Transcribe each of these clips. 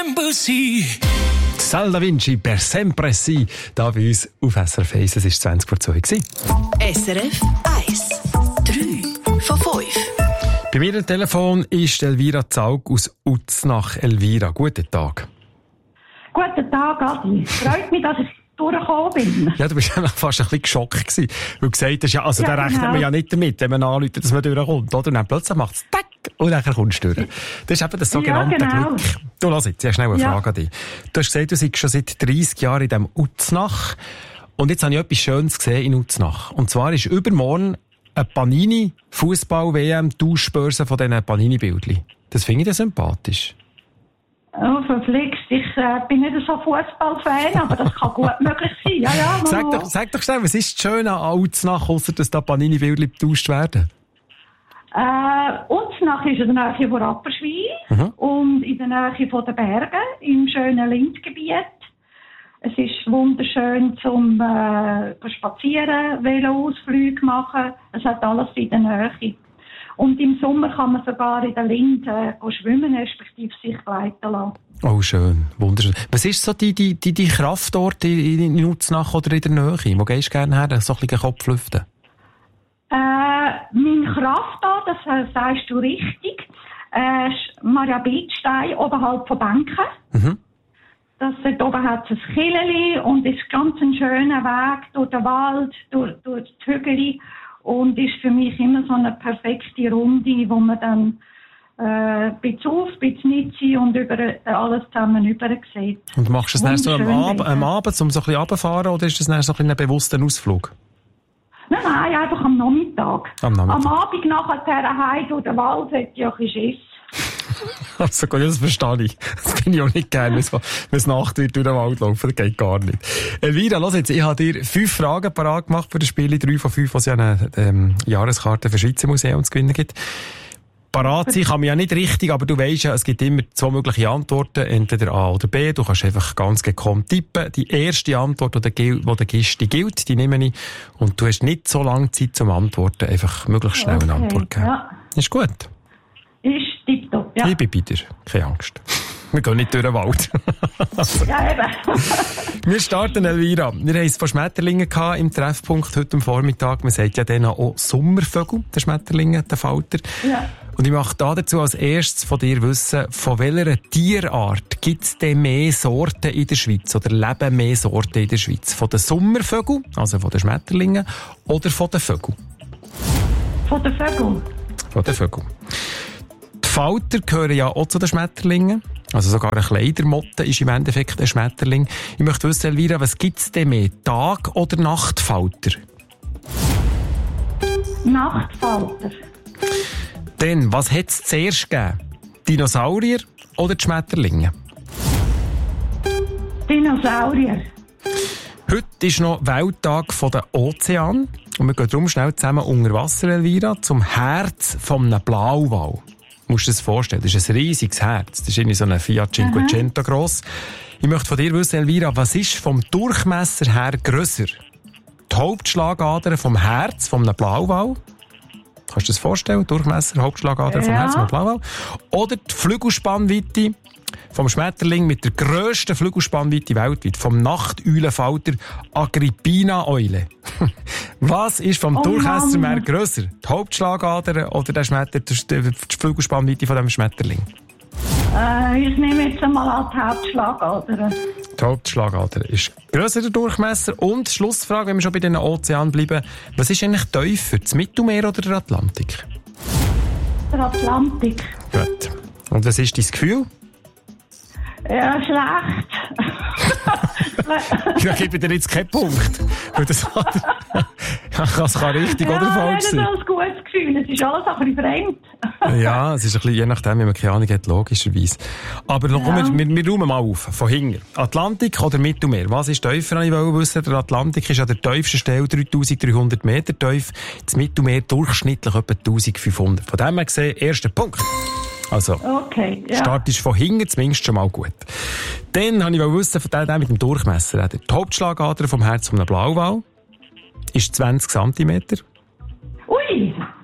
Sal Da Vinci per sempre sì, da bei uns auf SRF 1. Es war 20 vor 2 gewesen. SRF 1. 3 von 5. Bei mir am Telefon ist Elvira Zaug aus Uznach. Elvira, guten Tag. Guten Tag, Adi. Freut mich, dass ich durchgekommen bin. Ja, du warst fast ein bisschen geschockt gewesen, weil du gesagt hast, ja, also da rechnet man ja nicht damit, wenn man anruft, dass man durchkommt, oder? Und dann plötzlich macht es tack und dann kommst du durch. Das ist eben das sogenannte Glück. Du, lass jetzt, ich habe schnell eine Frage an dich. Du hast gesagt, du seist schon seit 30 Jahren in diesem Uznach. Und jetzt habe ich etwas Schönes gesehen in Uznach. Und zwar ist übermorgen eine Panini-Fußball-WM-Tauschbörse von diesen Panini-Bildchen. Das finde ich dann sympathisch. Oh, verflixt. Ich bin nicht so Fußballfan, aber das kann gut möglich sein. Ja, sag doch schnell, was ist das Schöne an Uznach, ausser dass da Panini-Bildchen getauscht werden? Uznach ist in der Nähe von Rapperswil und in der Nähe von den Bergen, im schönen Lindgebiet. Es ist wunderschön zum spazieren, Veloausflüge machen. Es hat alles in der Nähe. Und im Sommer kann man sogar in der Linde schwimmen, respektive sich gleiten lassen. Oh, schön. Wunderschön. Was ist so die Kraftorte in Uznach oder in der Nähe? Wo gehst du gerne her? So ein bisschen Kopf lüften? Mein Kraftort, das sagst du richtig, Maria Bildstein, oberhalb von Benken. Dort oben hat es ein Killeli und ist ganz ein schöner Weg durch den Wald, durch die Hügel. Und ist für mich immer so eine perfekte Runde, wo man dann ein bisschen auf, ein bisschen nicht sein und über alles zusammen rüber sieht. Und machst du es dann so am Abend, um so ein bisschen runterzufahren, oder ist das dann so ein bewusster Ausflug? Nein, einfach am Nachmittag. Am Abend nachher heim durch den Wald hätte ich auch ein bisschen Schiss. Also gut, das verstehe ich. Das bin ich auch nicht gerne, wenn es Nacht wird durch den Wald laufen. Das geht gar nicht. Elvira, lass jetzt, ich habe dir 5 Fragen parat gemacht für das Spiel. 3 von 5, was ja eine Jahreskarte für Schweizer Museum zu gewinnen gibt. Parat sein kann man ja nicht richtig, aber du weisst ja, es gibt immer 2 mögliche Antworten, entweder A oder B. Du kannst einfach ganz gekonnt tippen. Die erste Antwort, die du gibst, die gilt, die nehme ich. Und du hast nicht so lange Zeit zum Antworten, einfach möglichst schnell eine Antwort geben. Ja. Ist gut. Ist tipptopp, ja. Ich bin bei dir. Keine Angst. Wir gehen nicht durch den Wald. Ja, eben. Wir starten, Elvira. Wir haben es von Schmetterlingen gehabt im Treffpunkt heute am Vormittag. Man sagt ja denen auch Sommervögel, der Schmetterlinge, der Falter. Ja. Und ich möchte dazu als erstes von dir wissen, von welcher Tierart gibt es denn mehr Sorten in der Schweiz oder leben mehr Sorten in der Schweiz? Von den Sommervögeln, also von den Schmetterlingen, oder von den Vögeln? Von den Vögeln. Von den Vögeln. Die Falter gehören ja auch zu den Schmetterlingen. Also sogar eine Kleidermotte ist im Endeffekt ein Schmetterling. Ich möchte wissen, Elvira, was gibt es denn mehr? Tag- oder Nachtfalter? Nachtfalter. Dann, was hat es zuerst gegeben? Dinosaurier oder die Schmetterlinge? Dinosaurier. Heute ist noch Welttag der Ozean. Und wir gehen darum schnell zusammen unter Wasser, Elvira, zum Herz von einem Blauwal. Du musst dir das vorstellen, das ist ein riesiges Herz. Das ist irgendwie so ein Fiat Cinquecento gross. Ich möchte von dir wissen, Elvira, was ist vom Durchmesser her grösser? Die Hauptschlagader vom Herz von einem Blauwal? Kannst du dir das vorstellen? Durchmesser, Hauptschlagader vom Herz von einem Blauwal? Oder die Flügelspannweite vom Schmetterling mit der grössten Flügelspannweite weltweit, vom Nachteulenfalter Agrippina-Eule. Was ist vom Durchmesser mehr grösser? Die Hauptschlagader oder die Flügelspannweite von dem Schmetterling? Ich nehme jetzt einmal an die Hauptschlagader. Die Hauptschlagader ist grösser der Durchmesser. Und Schlussfrage, wenn wir schon bei den Ozeanen bleiben, was ist eigentlich tiefer, das Mittelmeer oder der Atlantik? Der Atlantik. Gut. Und was ist dein Gefühl? Ja, schlecht. Ich gebe dir jetzt keinen Punkt. Das kann richtig oder falsch sein. Ja, das ist ein gutes Gefühl. Es ist alles ein bisschen fremd. Ja, es ist ein bisschen, je nachdem, wie man keine Ahnung hat, logischerweise. Aber noch, wir räumen mal auf. Von hinten. Atlantik oder Mittelmeer? Was ist tiefer? Ich wollte wissen. Der Atlantik ist an der tiefsten Stelle 3300 Meter tief. Das Mittelmeer durchschnittlich etwa 1500. Von dem her gesehen, erster Punkt. Also, okay, ja. Start ist von hinten zumindest schon mal gut. Dann wollte ich wissen, von dem mit dem Durchmesser. Die Hauptschlagader vom Herz von einem Blauwal ist 20 cm. Ui!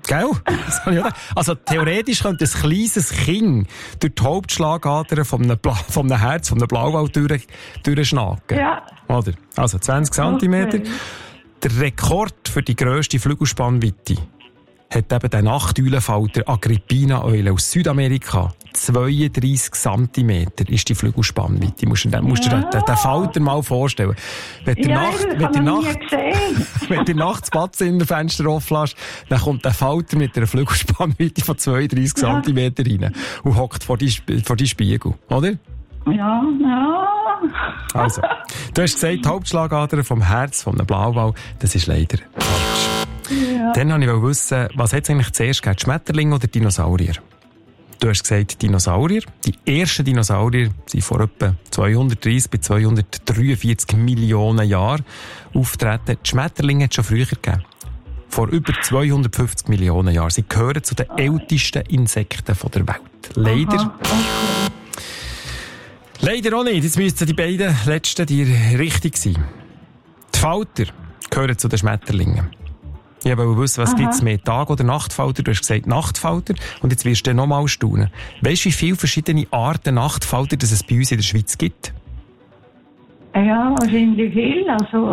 Gell? Also theoretisch könnte ein kleines Kind durch die Hauptschlagader vom Herz, vom Blauwal durchschnacken. Ja. Oder? Also 20 cm. Okay. Der Rekord für die grösste Flügelspannweite hat eben der Nachteulenfalter Agrippina-Eule aus Südamerika. 32 cm ist die Flügelspannweite. Musst du dir den Falter mal vorstellen. Wenn du nachts das Badezimmerfenster offen lässt, dann kommt der Falter mit einer Flügelspannweite von 32 cm rein und hockt vor die Spiegel, oder? Ja. Also, du hast gesagt, die Hauptschlagader vom Herz, vom Blauwal, das ist leider falsch. Ja. Dann wollte ich wissen, was hat es eigentlich zuerst gegeben, Schmetterlinge oder Dinosaurier? Du hast gesagt Dinosaurier. Die ersten Dinosaurier sind vor etwa 230 bis 243 Millionen Jahren auftreten. Die Schmetterlinge hat es schon früher gegeben. Vor über 250 Millionen Jahren. Sie gehören zu den ältesten Insekten der Welt. Leider. Aha, okay. Leider auch nicht. Jetzt müssten die beiden letzten die richtig sein. Die Falter gehören zu den Schmetterlingen. Ich wollte wissen, was gibt es mehr, Tag- oder Nachtfalter? Du hast gesagt Nachtfalter. Und jetzt wirst du noch mal staunen. Weißt du, wie viele verschiedene Arten Nachtfalter es bei uns in der Schweiz gibt? Ja, wahrscheinlich viel. Also.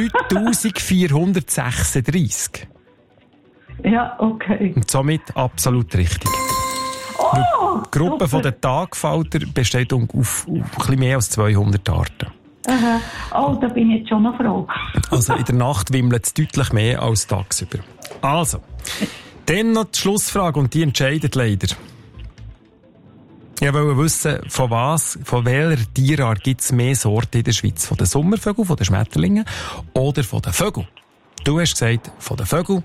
3436. Ja, okay. Und somit absolut richtig. Oh, Die Gruppe super. der Tagfalter besteht auf ein bisschen mehr als 200 Arten. Aha. Oh, da bin ich jetzt schon noch froh. Also in der Nacht wimmelt es deutlich mehr als tagsüber. Also, dann noch die Schlussfrage und die entscheidet leider. Ich wollte wissen, von welcher Tierart gibt es mehr Sorten in der Schweiz? Von den Sommervögeln, von den Schmetterlingen oder von den Vögeln? Du hast gesagt, von den Vögeln.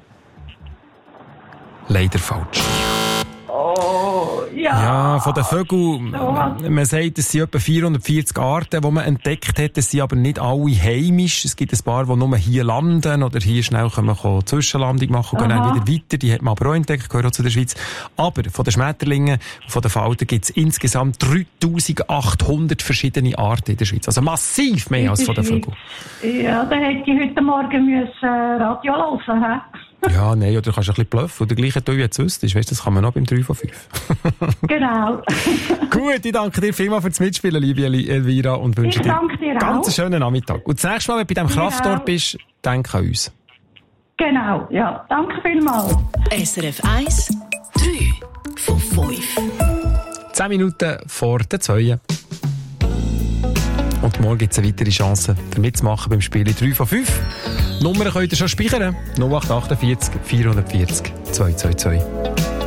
Leider falsch. Oh, ja. Ja, von den Vögeln, man sagt, es sind etwa 440 Arten, die man entdeckt hat. Es sind aber nicht alle heimisch. Es gibt ein paar, die nur hier landen oder hier schnell können wir Zwischenlandung machen und gehen dann wieder weiter. Die hat man aber auch entdeckt, gehören auch zu der Schweiz. Aber von den Schmetterlingen und von den Faltern gibt es insgesamt 3800 verschiedene Arten in der Schweiz. Also massiv mehr als von den Vögeln. Ja, da hätte ich heute Morgen Radio hören, hä? Ja, nein, oder du kannst ein bisschen bluffen. Oder gleich, wie jetzt wüsstest. Weißt du, das kann man noch beim 3 von 5. Genau. Gut, ich danke dir vielmals fürs Mitspielen, liebe Elvira, und wünsche dir einen ganz schönen Nachmittag. Und das nächste Mal, wenn du bei diesem Kraftort bist, denk an uns. Genau, ja. Danke vielmals. SRF 1, 3 von 5. 10 Minuten vor der 2. Und morgen gibt es eine weitere Chance, mitzumachen beim Spiel 3 von 5. Nummern könnt ihr schon speichern. 0848 440 222.